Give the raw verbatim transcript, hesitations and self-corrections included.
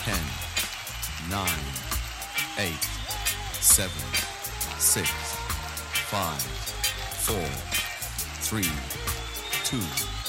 ten, nine, eight, seven, six, five, four, three, two.